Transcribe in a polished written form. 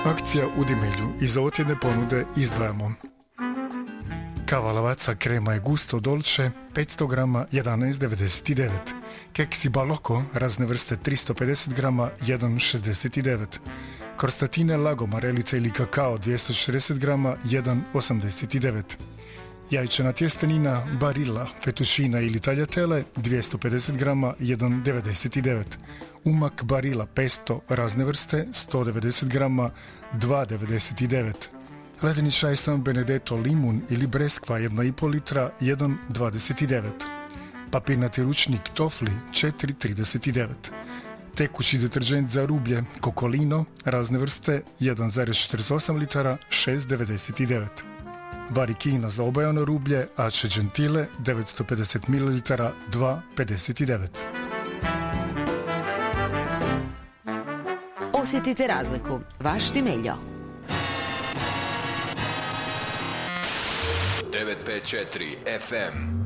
Akcija u Dimelju. Iz ovotjedne ponude izdvajamo kava Lavazza krema je gusto dolce 500 grama 11,99. Keksi Balocco razne vrste 350 grama 1,69. Krostatine Lago marelica ili kakao 240 grama 1,89. Jajčana tjestenina Barilla, fettuccina ili tagliatelle 250 grama 1,99. Umak Barilla pesto razne vrste 190 grama 2,99. Ledeni čaj San Benedetto limun ili breskva 1,5 litra 1,29. Papirnati ručnik Tofli 4,39. Tekući deterđent za rublje Kokolino razne vrste 1,48 litara 6,99. Varikina za obojano rublje Ace Gentile 950 ml 2,59. Osjetite razliku. Vaš Dimeljo. 954 FM